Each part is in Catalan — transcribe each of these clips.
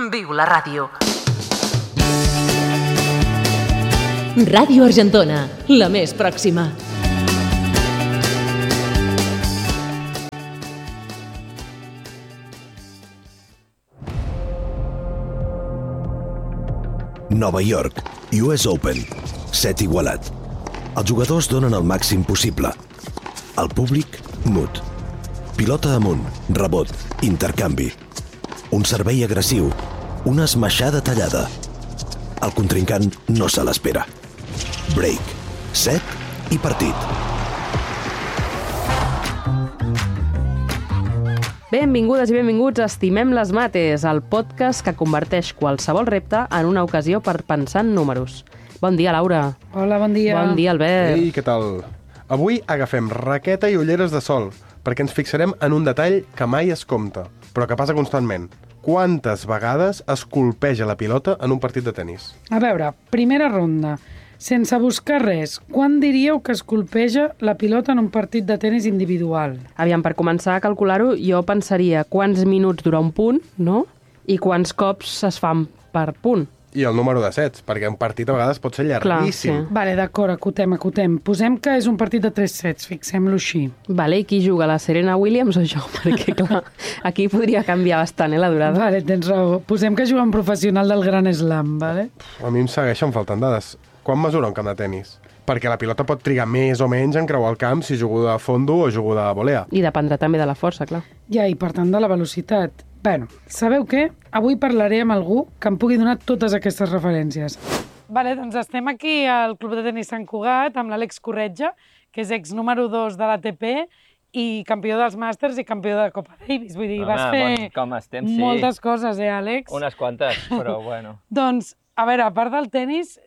Viu la ràdio. Ràdio Argentona, la més pròxima. Nova York, US Open, set igualat. Els jugadors donen el màxim possible. El públic, mut. Pilota amunt, rebot, intercanvi. Un servei agressiu, una esmaixada tallada. El contrincant no se l'espera. Break, set i partit. Benvingudes i benvinguts a Estimem les mates, el podcast que converteix qualsevol repte en una ocasió per pensar en números. Bon dia, Laura. Hola, bon dia. Bon dia, Albert. Ei, què tal? Avui agafem raqueta i ulleres de sol, perquè ens fixarem en un detall que mai es compta, però que passa constantment. Quantes vegades es colpeja la pilota en un partit de tennis? A veure, primera ronda. Sense buscar res, quan diríeu que es colpeja la pilota en un partit de tenis individual? Aviam, per començar a calcular-ho, jo pensaria quants minuts dura un punt, no? I quants cops es fan per punt. I el número de sets, perquè un partit a vegades pot ser llarguíssim. sí. Vale, d'acord, acotem. Posem que és un partit de 3 sets, fixem-lo així. Vale, i qui juga, la Serena Williams o jo? Perquè, clar, aquí podria canviar bastant, la durada. Vale, tens raó. Posem que juga un professional del Gran Slam, vale? A mi em segueixen faltant dades. Quan mesura un camp de tennis? Perquè la pilota pot trigar més o menys en creuar el camp si jugo de fondo o jugo de volea. I dependrà també de la força, clar. Ja, i per tant de la velocitat. Bueno, sabeu què? Avui parlaré amb algú que em pugui donar totes aquestes referències. Vale, doncs estem aquí al Club de Tenis Sant Cugat amb l'Àlex Corretja, que és ex número 2 de l'ATP i campió dels Màsters i campió de Copa Davis. Vull dir, vas fer com estem, sí. moltes coses, Àlex? Unes quantes, però bueno. Doncs, a veure, a part del tenis,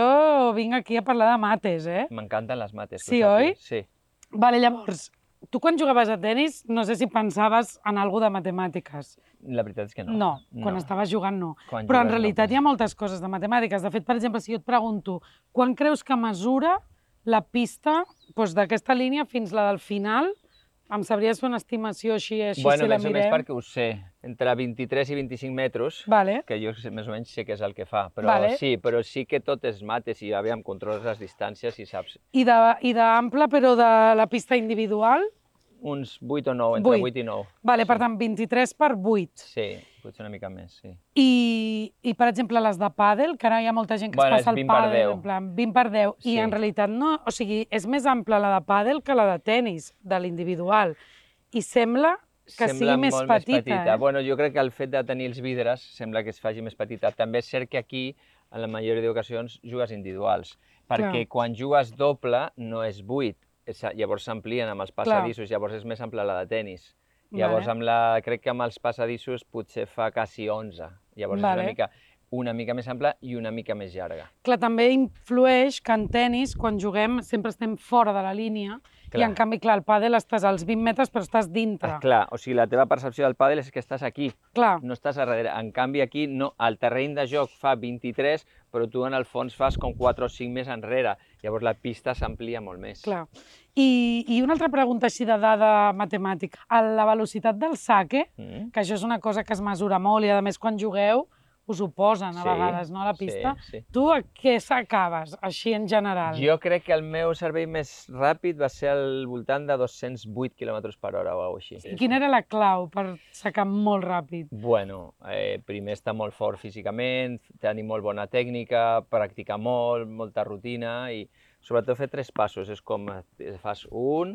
jo vinc aquí a parlar de mates, M'encanten les mates. Sí, oi? Sí. Vale, llavors, tu quan jugaves a tenis no sé si pensaves en alguna de matemàtiques. La veritat és que no. No, quan estaves jugant no. Quan Però en jugues, realitat no. hi ha moltes coses de matemàtiques. De fet, per exemple, si jo et pregunto, quan creus que mesura la pista doncs, d'aquesta línia fins la del final, em sabries fer una estimació així Bueno, si la més o mirem? menys perquè ho sé. Entre 23 i 25 metres, Vale. que jo més o menys sé què és el que fa. Però Vale. però sí que tot és mates i aviam, controles les distàncies i saps. I d'ample, però de la pista individual? Uns 8 o 9, entre 8 i 9. Vale, per tant, 23 per 8. Sí, potser una mica més, sí. I per exemple, les de pàdel, que ara hi ha molta gent que Bueno, es passa és el 20 per pàdel, 10. en plan 20 per 10, Sí. i en realitat no, o sigui, és més ampla la de pàdel que la de tenis, de l'individual. I sembla que Sembla sigui més molt petita. Bueno, jo crec que el fet de tenir els vidres sembla que es faci més petita. També és cert que aquí, en la majoria d'ocasions, jugues individuals, perquè Clar. quan jugues doble no és 8, llavors s'amplien amb els passadissos, llavors és més ampla la de tenis. Llavors crec que amb els passadissos potser fa quasi 11, llavors és una mica més ampla i una mica més llarga. Clar, també influeix que en tenis, quan juguem, sempre estem fora de la línia, i Clar. en canvi, clar, al pàdel estàs als 20 metres, però estàs dintre. Clar, o sigui, la teva percepció del pàdel és que estàs aquí, Clar. no estàs a darrere. En canvi, aquí no, el terreny de joc fa 23, però tu en el fons fas com 4 o 5 més enrere. Llavors la pista s'amplia molt més. Clar. I una altra pregunta així de dada matemàtica. La velocitat del saque, que això és una cosa que es mesura molt i a més quan jugueu us ho posen a vegades, no, a la pista. Sí. Tu a què sacaves, així en general? Jo crec que el meu servei més ràpid va ser al voltant de 208 km per hora o alguna cosa així. I quina era la clau per sacar molt ràpid? Bueno, primer estar molt fort físicament, tenir molt bona tècnica, practicar molt, molta rutina i sobretot fer 3 passos. És com fas 1,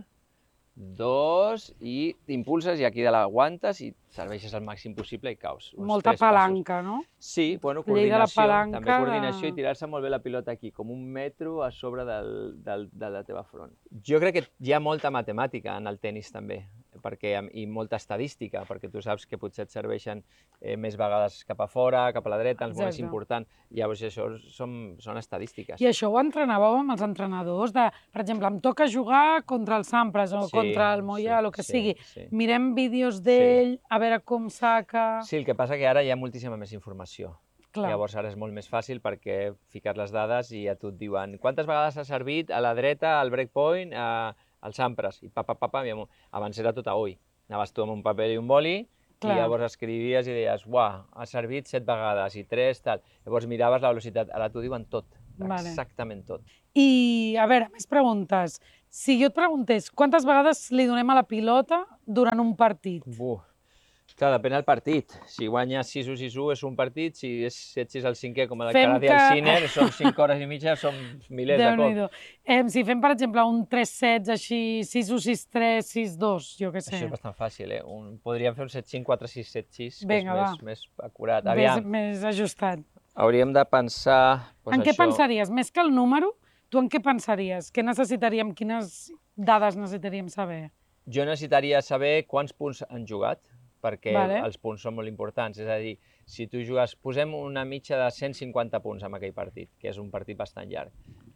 2 i t'impulses i aquí de l'aguantes i serveixes al màxim possible i caus. Molta palanca, no? Sí, bueno, Llei de la coordinació, palanca també coordinació i tirar-se molt bé la pilota aquí, com 1 metro a sobre de la teva front. Jo crec que hi ha molta matemàtica en el tenis també, i molta estadística, perquè tu saps que potser et serveixen més vegades cap a fora, cap a la dreta, el més important. Llavors això són estadístiques. I això ho entrenàveu amb els entrenadors? Per exemple, em toca jugar contra el Sampras o contra el Moya, el que sigui. Mirem vídeos d'ell, a veure com saca... Sí, el que passa que ara hi ha moltíssima més informació. Clar. Llavors ara és molt més fàcil perquè fiques les dades i a tu et diuen quantes vegades ha servit a la dreta, al breakpoint, al Sampras, i abans era tot a ull. Anaves tu amb un paper i un boli Clar. I llavors escrivies i deies, uah, ha servit 7 vegades i 3, tal. Llavors miraves la velocitat, ara t'ho diuen tot, Vale. exactament tot. I, a veure, més preguntes. Si jo et preguntés quantes vegades li donem a la pilota durant un partit? Clar, depèn del partit. Si guanyes 6-1, 6-1 és un partit, si és 7-6 al cinquè, com el Fem que deia que- el Sinner, són 5 hores i mitja, són milers de cops. Si fem, per exemple, un 3-7, així, 6-1, 6-3, 6-2, jo què sé. Això és bastant fàcil, eh? Podríem fer un 7-5, 4-6, 7-6, que Vinga, és més acurat. Aviam, Més ajustat. hauríem de pensar... En què pensaries? Més que el número, tu en què pensaries? Què necessitaríem? Quines dades necessitaríem saber? Jo necessitaria saber quants punts han jugat, perquè Vale. els punts són molt importants. És a dir, si tu jugues... Posem una mitja de 150 punts en aquell partit, que és un partit bastant llarg.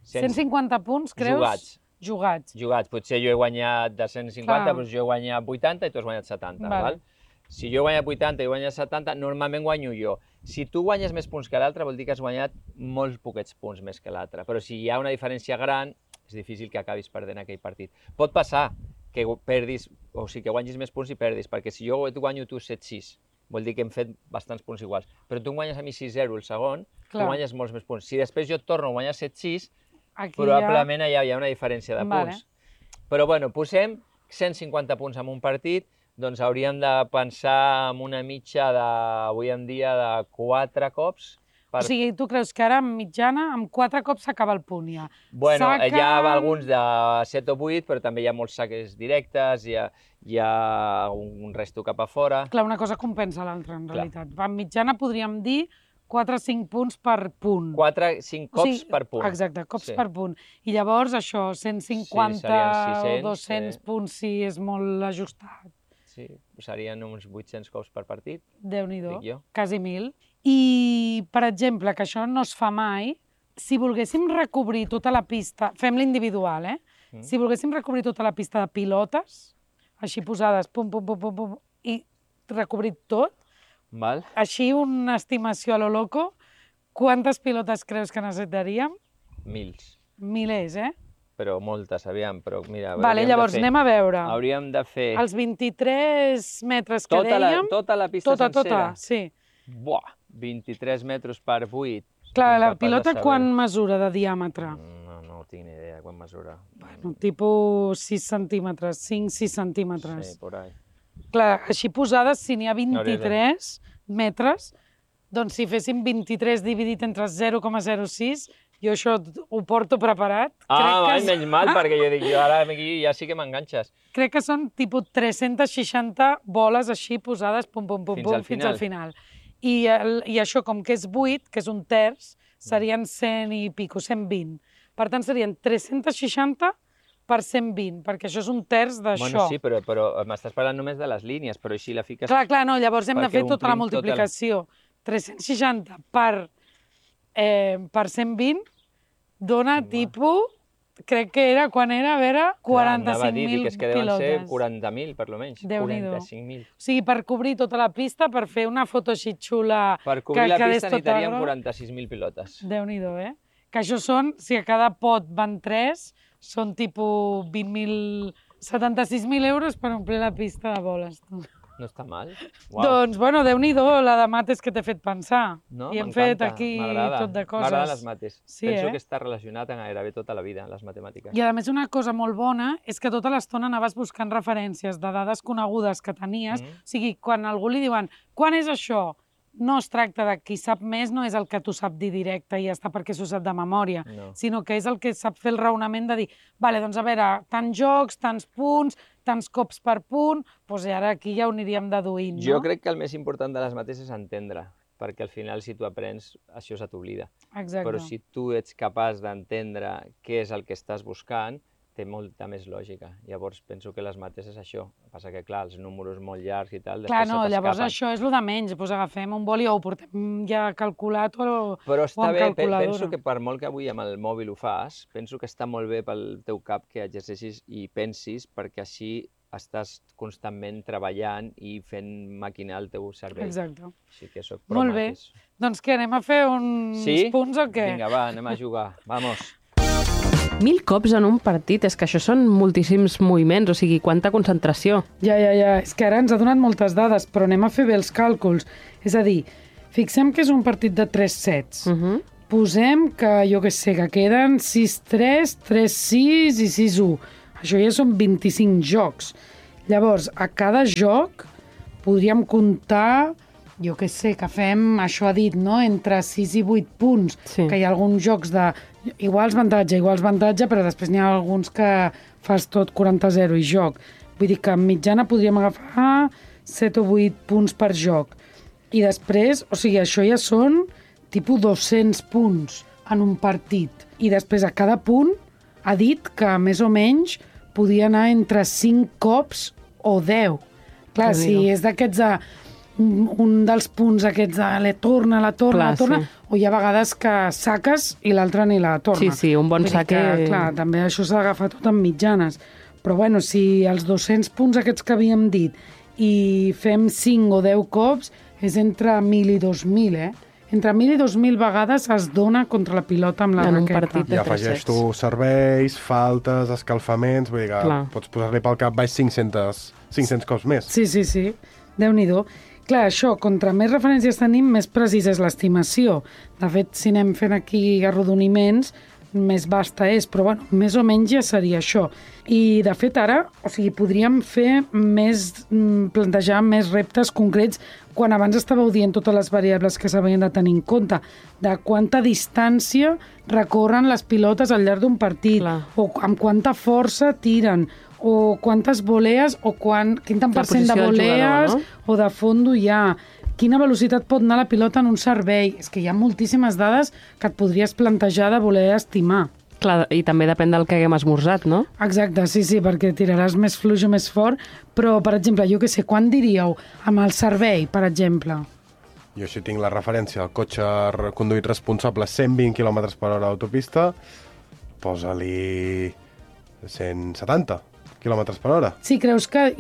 150 punts, creus? Jugats. Jugats. Potser jo he guanyat de 150, Clar. doncs jo he guanyat 80 i tu has guanyat 70. Vale. Val? Si jo he guanyat 80 i guanyat 70, normalment guanyo jo. Si tu guanyes més punts que l'altre, vol dir que has guanyat molts poquets punts més que l'altre. Però si hi ha una diferència gran, és difícil que acabis perdent aquell partit. Pot passar que perdis, o sigui, que guanyis més punts i perdis, perquè si jo et guanyo tu 7-6, vol dir que hem fet bastants punts iguals. Però tu em guanyes a mi 6-0 el segon, tu guanyes molts més punts. Si després jo et torno a guanyar 7-6, probablement allà hi ha una diferència de punts. Però bueno, posem 150 punts en un partit, doncs hauríem de pensar en una mitja de, avui en dia, de 4 cops. O sigui, tu creus que ara, en mitjana, amb 4 cops s'acaba el punt, ja? Bueno, hi ha alguns de 7 o 8, però també hi ha molts saques directes, hi ha un resto cap a fora. Clar, una cosa compensa l'altra, en realitat. En mitjana podríem dir 4 o 5 punts per punt. 4-5 cops per punt. Exacte, cops per punt. I llavors, això, 150 o 200 punts, si és molt ajustat. Sí, serien uns 800 cops per partit. Déu-n'hi-do, quasi 1.000. I, per exemple, que això no es fa mai, si volguéssim recobrir tota la pista, fem l'individual, Si volguéssim recobrir tota la pista de pilotes, així posades, pum, pum, pum, pum, pum, i recobrir tot, Val. així una estimació a lo loco, quantes pilotes creus que necessitaríem? Milers, Però moltes, aviam, però mira... Vale, llavors anem a veure. Hauríem de fer... Els 23 metres que dèiem... Tota la pista sencera? Tota, sí. Buah, 23 metres per 8. Clar, la pilota quan mesura de diàmetre? No tinc ni idea quan mesura. Bueno, tipus 6 centímetres, 5-6 centímetres. Sí, por ahí. Clar, així posades, si n'hi ha 23 metres, doncs si féssim 23 dividit entre 0,06, jo això ho porto preparat. Menys mal, perquè jo dic, ara aquí ja sí que m'enganxes. Crec que són tipus 360 boles així posades, pum, pum, pum, pum, fins al final. I això, com que és 8, que és un terç, serien 100 i pico, 120. Per tant, serien 360 per 120, perquè això és un terç d'això. Bueno, sí, però m'estàs parlant només de les línies, però així la fiques... Clar, no, llavors hem de fer tota la multiplicació. 360 per 120 dona tipus, crec que era, quan era, a veure, 45.000 pilotes. Anava a dir que és que deuen ser 40.000, per almenys. Déu-n'hi-do. 45.000. O sigui, per cobrir tota la pista, per fer una foto així xula... Per cobrir la pista necessitaríem 46.000 pilotes. Déu-n'hi-do, Que això són, si a cada pot van 3, són tipus 20.000... 76.000 euros per omplir la pista de boles. No està mal. Uau. Doncs, bueno, Déu-n'hi-do, la de mates que t'he fet pensar. No, I hem fet aquí tot de coses. M'agraden les mates. Sí, Penso que està relacionat amb gairebé tota la vida, les matemàtiques. I a més una cosa molt bona és que tota l'estona anaves buscant referències de dades conegudes que tenies. O sigui, quan a algú li diuen, quan és això? No es tracta de qui sap més, no és el que tu sap dir directe i ja està perquè s'ho sap de memòria, sinó que és el que sap fer el raonament de dir, vale, doncs a veure, tants jocs, tants punts, tants cops per punt, doncs ara aquí ja ho aniríem deduint, no? Jo crec que el més important de les mates és entendre, perquè al final si tu aprens, això se t'oblida. Exacte. Però si tu ets capaç d'entendre què és el que estàs buscant, té molta més lògica. Llavors penso que les mates és això. El que passa que, clar, els números molt llargs i tal, després se t'escapen. Clar, no, llavors això és el de menys. Doncs agafem un boli o ho portem ja calculat o Però està bé, calculadora. penso que per molt que avui amb el mòbil ho fas, penso que està molt bé pel teu cap que exerceixis i pensis, perquè així estàs constantment treballant i fent maquinar el teu cervell. Exacte. Així que soc pro molt bé. mates. Doncs què, anem a fer uns punts o què? Vinga, va, anem a jugar. Vamos. 1.000 cops en un partit, és que això són moltíssims moviments, o sigui, quanta concentració. Ja. És que ara ens ha donat moltes dades, però anem a fer bé els càlculs. És a dir, fixem que és un partit de 3 sets. Posem que, jo què sé, que queden 6-3, 3-6 i 6-1. Això ja són 25 jocs. Llavors, a cada joc podríem comptar, jo què sé, que fem, això ha dit, no?, entre 6 i 8 punts, que hi ha alguns jocs de iguals avantatge, però després n'hi ha alguns que fas tot 40-0 i joc. Vull dir que en mitjana podríem agafar 7 o 8 punts per joc. I després, o sigui, això ja són tipus 200 punts en un partit. I després a cada punt ha dit que més o menys podia anar entre 5 cops o 10. Clar, si és d'aquests un dels punts aquests de la torna, o hi ha vegades que saques i l'altre ni la torna. Sí, un bon saque... Clar, també això s'ha d'agafar tot en mitjanes. Però bueno, si els 200 punts aquests que havíem dit i fem 5 o 10 cops, és entre 1.000 i 2.000, Entre 1.000 i 2.000 vegades es dona contra la pilota amb la raqueta. I afegeix tu serveis, faltes, escalfaments, vull dir que pots posar-li pel cap baix 500 cops més. Sí. Déu-n'hi-do. Clar, això, contra més referències tenim, més precisa és l'estimació. De fet, si anem fent aquí arrodoniments, més vasta és, però bueno, més o menys ja seria això. I, de fet, ara, o sigui, podríem plantejar més reptes concrets quan abans estàveu dient totes les variables que s'havien de tenir en compte, de quanta distància recorren les pilotes al llarg d'un partit, o amb quanta força tiren, o quantes volees, o quin tant % de volees o de fondo hi ha. Quina velocitat pot anar la pilota en un servei? És que hi ha moltíssimes dades que et podries plantejar de voler estimar. Clar, i també depèn del que haguem esmorzat, no? Exacte, sí, perquè tiraràs més fluix o més fort, però, per exemple, jo què sé, quan diríeu amb el servei, per exemple? Jo si tinc la referència al cotxe conduït responsable 120 km per hora a l'autopista, posa-li 170 km per hora. Sí, creus que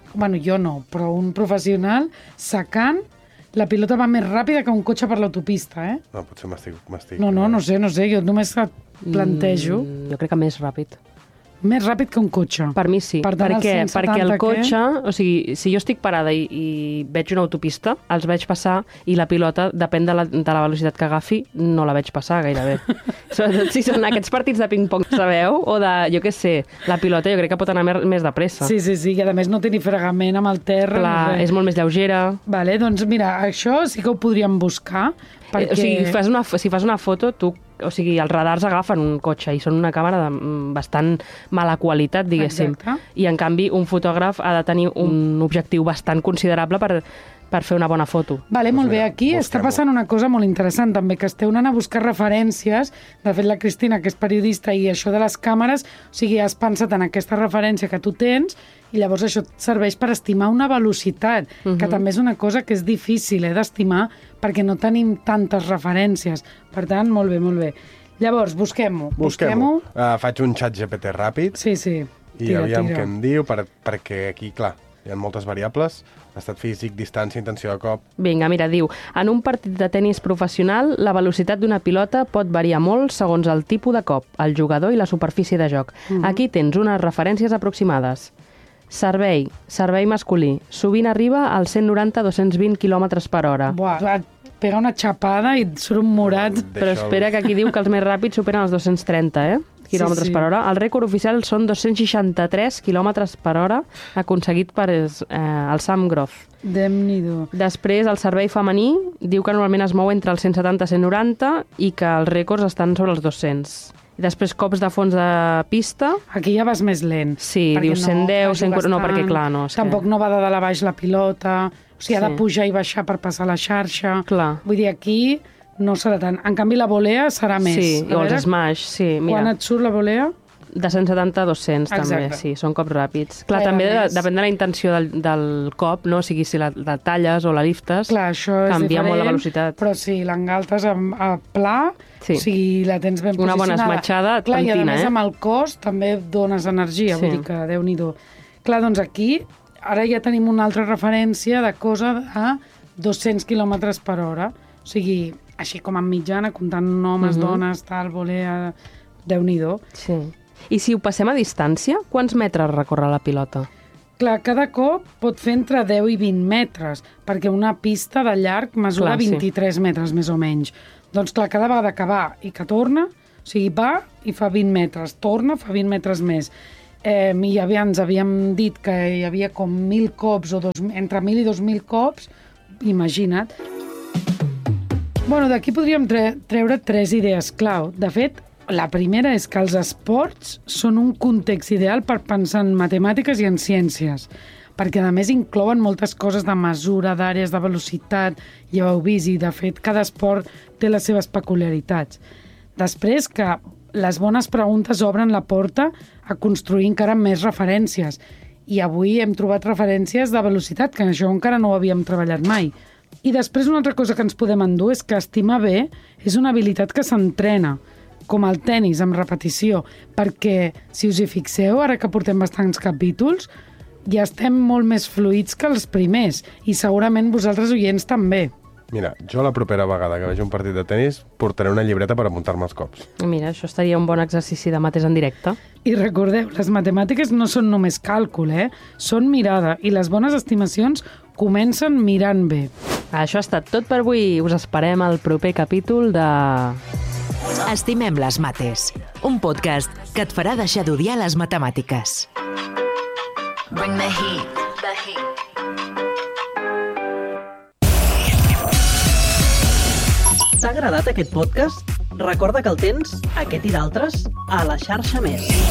jo no, però un professional sacant, la pilota va més ràpida que un cotxe per l'autopista, No, potser m'estic... No sé, jo només et plantejo. Jo crec que més ràpid. Més ràpid que un cotxe. Per mi sí, perquè el cotxe, o sigui, si jo estic parada i veig una autopista, els veig passar i la pilota, depèn de la velocitat que agafi, no la veig passar gairebé. Sobretot si són aquests partits de ping-pong, sabeu? O de, jo què sé, la pilota jo crec que pot anar més de pressa. Sí, i a més no té ni fregament amb el terra. Clar, és molt més lleugera. Vale, doncs mira, això sí que ho podríem buscar. Perquè... O sigui, si fas una foto, o sigui, els radars agafen un cotxe i són una càmera de bastant mala qualitat, diguéssim. Exacte. I, en canvi, un fotògraf ha de tenir un objectiu bastant considerable per fer una bona foto. Vale, molt bé. Aquí està passant una cosa molt interessant, també, que esteu anant a buscar referències. De fet, la Cristina, que és periodista, i això de les càmeres, o sigui, has pensat en aquesta referència que tu tens i llavors això et serveix per estimar una velocitat, que també és una cosa que és difícil d'estimar perquè no tenim tantes referències. Per tant, molt bé. Llavors, busquem-ho. Faig un xat GPT ràpid. Sí. I aviam què em diu, perquè aquí, clar, hi ha moltes variables. Estat físic, distància, intenció de cop... Vinga, mira, diu, en un partit de tennis professional, la velocitat d'una pilota pot variar molt segons el tipus de cop, el jugador i la superfície de joc. Aquí tens unes referències aproximades. Servei masculí. Sovint arriba als 190-220 km per hora. Buah, pega una xapada i et surt un morat. Però espera, que aquí diu que els més ràpids superen els 230, quilòmetres per hora. El rècord oficial són 263 quilòmetres per hora aconseguit per el Sam Groth. Déu-n'hi-do. Després, el servei femení diu que normalment es mou entre els 170 i 190 i que els rècords estan sobre els 200. I després cops de fons de pista. Aquí ja vas més lent. Sí, diu 110, 140... No, perquè clar, no. Tampoc no va de dalt a baix la pilota. O sigui, ha de pujar i baixar per passar la xarxa. Clar. Vull dir, aquí no serà tant. En canvi, la volea serà més. Sí, o els smash, sí. Mira. Quan et surt la volea? De 170 a 200, també, sí, són cops ràpids. Clar, també depèn de la intenció del cop, no? O sigui, si la talles o la liftes, clar, això és canvia diferent, molt la velocitat. Però si l'engaltes a pla, o sigui, la tens ben posicionada. Una bona esmatxada, clar, pentina, i a més amb el cos també dones energia, vull dir que Déu-n'hi-do. Clar, doncs aquí, ara ja tenim una altra referència de cosa a 200 km per hora. O sigui, així com en mitjana, comptant homes, dones, tal, volea... Déu-n'hi-do. Sí. I si ho passem a distància, quants metres recorre la pilota? Clar, cada cop pot fer entre 10 i 20 metres, perquè una pista de llarg mesura 23 metres, més o menys. Doncs clar, cada vegada que va i que torna, o sigui, va i fa 20 metres, torna, fa 20 metres més. I ens havíem dit que hi havia com 1.000 cops, o entre 1.000 i 2.000 cops, imagina't. Bueno, d'aquí podríem treure 3 idees clau. De fet, la primera és que els esports són un context ideal per pensar en matemàtiques i en ciències, perquè a més inclouen moltes coses de mesura, d'àrees de velocitat, ja ho heu vist, i de fet cada esport té les seves peculiaritats. Després que les bones preguntes obren la porta a construir encara més referències, i avui hem trobat referències de velocitat, que això encara no ho havíem treballat mai. I després una altra cosa que ens podem endur és que estimar bé és una habilitat que s'entrena, com el tennis, amb repetició, perquè, si us hi fixeu, ara que portem bastants capítols, ja estem molt més fluïts que els primers, i segurament vosaltres, oients, també. Mira, jo la propera vegada que vegi un partit de tennis portaré una llibreta per apuntar-me els cops. Mira, això estaria un bon exercici de mates en directe. I recordeu, les matemàtiques no són només càlcul, Són mirada, i les bones estimacions comencen mirant bé. Això ha estat tot per avui. Us esperem al proper capítol de... Estimem les mates, un podcast que et farà deixar d'odiar les matemàtiques. Bring the heat. The heat. T'ha agradat aquest podcast? Recorda que el tens, aquest i d'altres, a la xarxa Més.